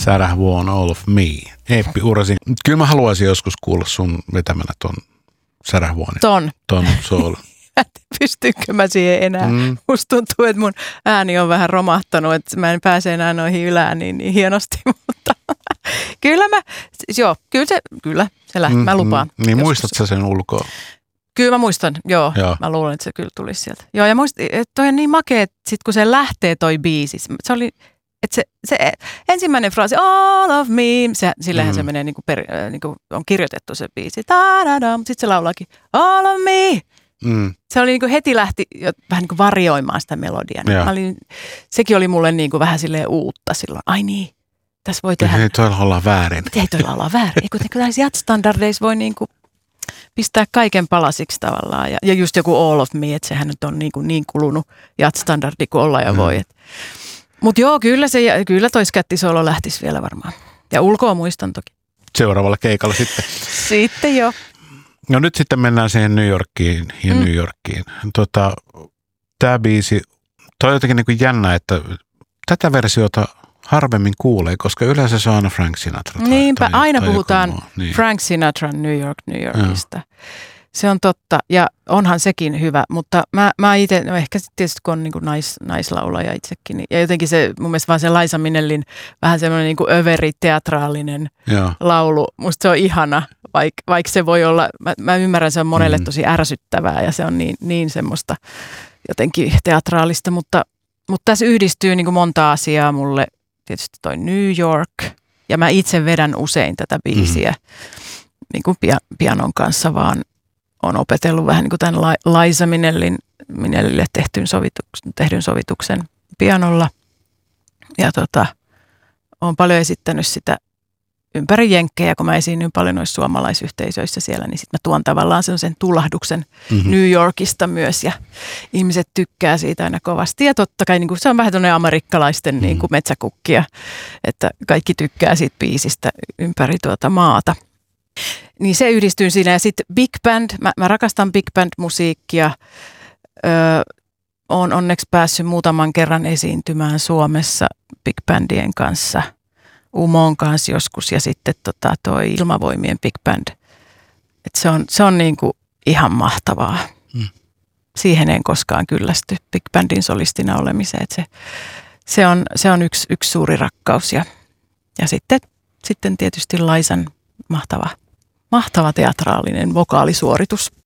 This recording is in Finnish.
Sarah Vaughan, All of Me. Eeppi Uurasin. Kyllä mä haluaisin joskus kuulla sun vetämänä ton Sarah Vaughanin. Ton soul. Pystynkö mä siihen enää? Musta tuntuu, että mun ääni on vähän romahtanut, että mä en pääse enää noihin ylääniin niin hienosti, mutta kyllä se lähti, mä lupaan. Niin muistat sä sen ulkoa? Kyllä mä muistan, joo. Mä luulen, että se kyllä tulisi sieltä. Joo, ja toi on niin makea, että sit kun se lähtee toi biisi, se oli, että se ensimmäinen fraasi, all of me, sillähän se menee niinku on kirjoitettu se biisi, mutta sitten se laulaakin, all of me. Se oli heti lähti vähän varjoimaan sitä melodiaa. Sekin oli mulle vähän silleen uutta silloin. Ai niin, tässä voi tehdä. Ei toilla olla väärin. Ei toilla olla väärin. Eikö näissä jazz-standardeissa voi pistää kaiken palasiksi tavallaan. Ja just joku All of Me, että sehän nyt on niin kulunut jazz-standardi kuin olla ja voi. Mutta joo, kyllä toi skättisolo lähtisi vielä varmaan. Ja ulkoa muistan toki. Seuraavalla keikalla sitten. Sitten jo. No nyt sitten mennään siihen New Yorkiin ja New Yorkiin. Tämä biisi, toi on jotenkin jännä, että tätä versiota harvemmin kuulee, koska yleensä se on aina Frank Sinatra. Niinpä, aina puhutaan Frank Sinatran New Yorkista. Se on totta ja onhan sekin hyvä, mutta mä itse, ehkä tietysti kun on naislaulaja itsekin, ja jotenkin se mun mielestä vaan se Liza Minnellin vähän semmoinen överi teatraalinen laulu, musta se on ihana, vaikka se voi olla, mä ymmärrän, se on monelle tosi ärsyttävää ja se on niin semmoista jotenkin teatraalista, mutta tässä yhdistyy monta asiaa mulle, tietysti toi New York, ja mä itse vedän usein tätä biisiä pianon kanssa, vaan on opetellut vähän tämän Liza Minnellille tehdyn sovituksen pianolla. Ja olen paljon esittänyt sitä ympäri jenkkejä, kun mä esiinnyin paljon noissa suomalaisyhteisöissä siellä, niin sitten mä tuon tavallaan sellaisen tullahduksen New Yorkista myös, ja ihmiset tykkää siitä aina kovasti. Ja totta kai se on vähän tuonne amerikkalaisten metsäkukkia, että kaikki tykkää siitä biisistä ympäri maata. Niin se yhdistyy siinä. Ja sitten big band, mä rakastan big band musiikkia. Olen onneksi päässyt muutaman kerran esiintymään Suomessa big bandien kanssa. Umon kanssa joskus ja sitten toi Ilmavoimien big band. Et se on ihan mahtavaa. Siihen en koskaan kyllästy big bandin solistina olemiseen. Et se on yksi suuri rakkaus. Ja sitten tietysti Laisan mahtava teatraalinen vokaalisuoritus.